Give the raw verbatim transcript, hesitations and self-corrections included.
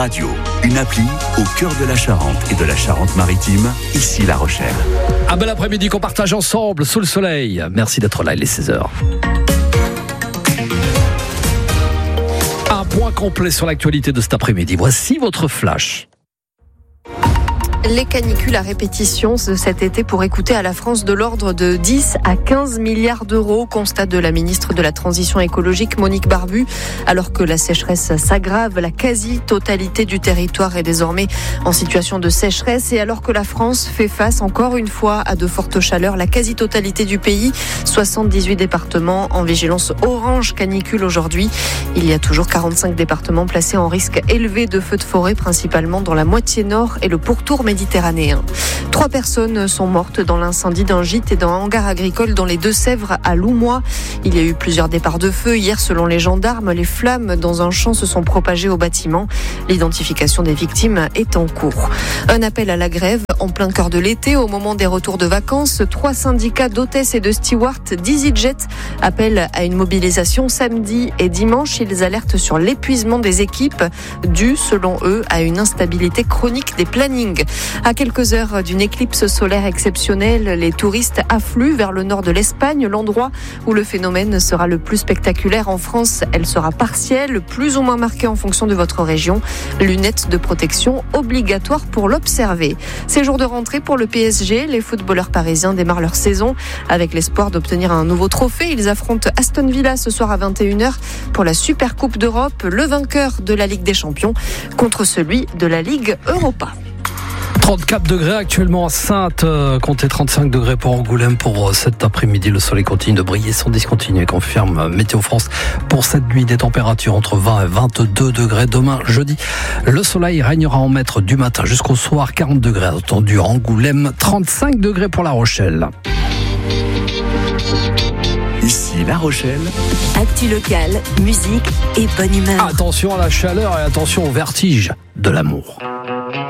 Radio, une appli au cœur de la Charente et de la Charente-Maritime, ici La Rochelle. Un bel après-midi qu'on partage ensemble sous le soleil. Merci d'être là, il est seize heures. Un point complet sur l'actualité de cet après-midi. Voici votre flash. Les canicules à répétition de cet été pourraient coûter à la France de l'ordre de dix à quinze milliards d'euros, constat de la ministre de la Transition écologique Monique Barbu. Alors que la sécheresse s'aggrave, la quasi-totalité du territoire est désormais en situation de sécheresse. Et alors que la France fait face encore une fois à de fortes chaleurs, la quasi-totalité du pays, soixante-dix-huit départements en vigilance orange canicule aujourd'hui. Il y a toujours quarante-cinq départements placés en risque élevé de feux de forêt, principalement dans la moitié nord et le pourtour méditerranéen. Trois personnes sont mortes dans l'incendie d'un gîte et d'un hangar agricole dans les Deux-Sèvres à Loumois. Il y a eu plusieurs départs de feu. Hier, selon les gendarmes, les flammes dans un champ se sont propagées au bâtiment. L'identification des victimes est en cours. Un appel à la grève en plein cœur de l'été, au moment des retours de vacances. Trois syndicats d'hôtesses et de stewards d'EasyJet appellent à une mobilisation samedi et dimanche. Ils alertent sur l'épuisement des équipes dû, selon eux, à une instabilité chronique des plannings. À quelques heures d'une éclipse solaire exceptionnelle, les touristes affluent vers le nord de l'Espagne, l'endroit où le phénomène sera le plus spectaculaire en France. Elle sera partielle, plus ou moins marquée en fonction de votre région. Lunettes de protection obligatoires pour l'observer. C'est jour de rentrée pour le P S G. Les footballeurs parisiens démarrent leur saison avec l'espoir d'obtenir un nouveau trophée. Ils affrontent Aston Villa ce soir à vingt et une heures pour la Super Coupe d'Europe, le vainqueur de la Ligue des Champions contre celui de la Ligue Europa. trente-quatre degrés actuellement à Saintes, euh, comptez trente-cinq degrés pour Angoulême pour euh, cet après-midi. Le soleil continue de briller sans discontinuer, confirme euh, Météo France pour cette nuit. Des températures entre vingt et vingt-deux degrés. Demain, jeudi, le soleil régnera en maître du matin jusqu'au soir. quarante degrés attendus à Angoulême, trente-cinq degrés pour La Rochelle. Ici La Rochelle. Actu locale, musique et bonne humeur. Attention à la chaleur et attention au vertige de l'amour.